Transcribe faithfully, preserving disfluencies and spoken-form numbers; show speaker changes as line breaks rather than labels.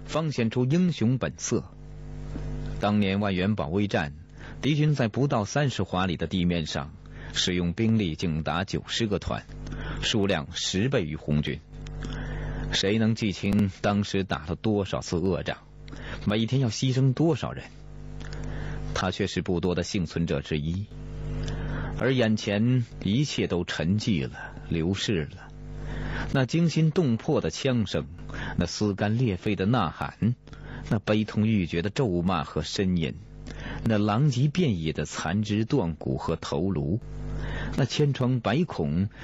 方显出英雄本色。当年万源保卫战，敌军在不到三十华里的地面上，使用兵力竟达九十个团，数量十倍于红军。谁能记清当时打了多少次恶仗，每天要牺牲多少人？他却是不多的幸存者之一。而眼前一切都沉寂了，流逝了。那惊心动魄的枪声，那撕肝裂肺的呐喊，那悲痛欲绝的咒骂和呻吟，那狼藉遍野的残肢断骨和头颅，那千疮百孔